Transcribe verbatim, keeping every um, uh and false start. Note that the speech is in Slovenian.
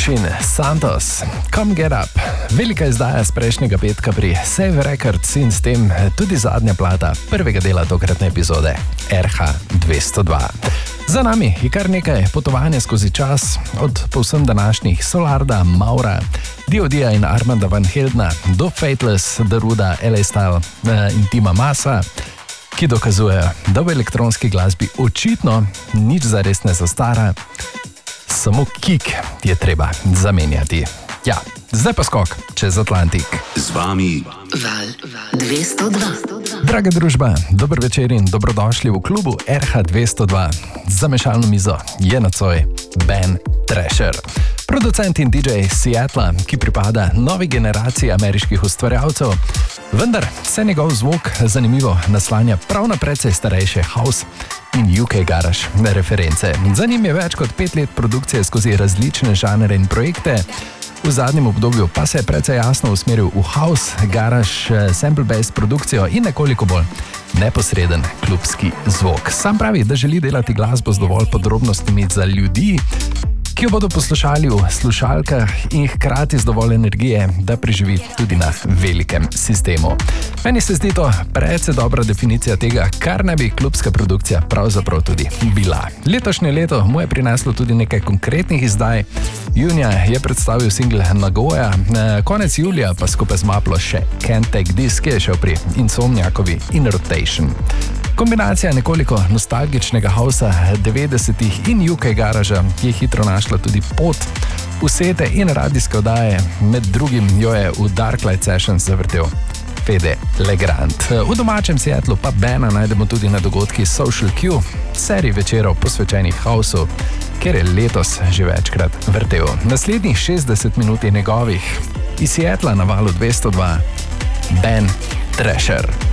Roach in Santos, Come Get Up, velika izdaja z prejšnjega petka pri Save Records in s tem tudi zadnja plata prvega dela tokratne epizode R H dvesto dva. Za nami je kar nekaj potovanja skozi čas, od povsem današnjih Solarda, Maura, D O D-ja in Armanda Van Heldna do Fateless, Daruda, L A Style in Tima Masa, ki dokazujejo, da v elektronski glasbi očitno nič zares ne zastara, samo kick je treba zamenjati. Ja, zdaj pa skok čez Atlantik. Z vami Val dvesto dva. Draga družba, dober večer in dobrodošli v klubu R H dvesto dva. Za mešalno mizo je nocoj Ben Thrasher, producent in D J Seattla, ki pripada novi generaciji ameriških ustvarjalcev, vendar se njegov zvok zanimivo naslanja prav na precej starejše house in U K garage reference. Za njim je več kot pet let produkcije skozi različne žanre in projekte. V zadnjem obdobju pa se je precej jasno usmeril v house, garage, sample-based produkcijo in nekoliko bolj neposreden klubski zvok. Sam pravi, da želi delati glasbo z dovolj podrobnostmi za ljudi, ki jo bodo poslušali v slušalkah in hkrati z dovolj energije, da preživi tudi na velikem sistemu. Meni se zdi to precej dobra definicija tega, kar naj bi klubska produkcija pravzaprav tudi bila. Letošnje leto mu je prineslo tudi nekaj konkretnih izdaj. Junija je predstavil single Nagoya, konec julija pa skupaj z Maplo še Can't Take This, ki je šel pri Insomniakovi In Rotation. Kombinacija nekoliko nostalgičnega hausa devetdesetih in U K garaža je hitro našla tudi pot v sete in radijske oddaje, med drugim jo je v Darklight Sessions zavrtel Fede Legrand. V domačem Seattlu pa Bena najdemo tudi na dogodki Social Q, seriji večerov posvečenih hausu, kjer je letos že večkrat vrtel. Naslednjih šestdeset minut je njegovih. Iz Seattla na valu dvesto dva Ben Thrasher.